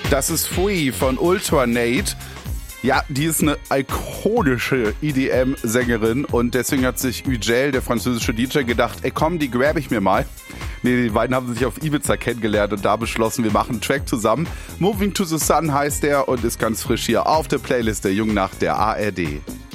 Das ist Free von Ultranate. Ja, die ist eine ikonische EDM-Sängerin und deswegen hat sich Ugel, der französische DJ, gedacht, ey komm, die grab ich mir mal. Nee, die beiden haben sich auf Ibiza kennengelernt und da beschlossen, wir machen einen Track zusammen. Moving to the Sun heißt der und ist ganz frisch hier auf der Playlist der Jungen Nacht der ARD.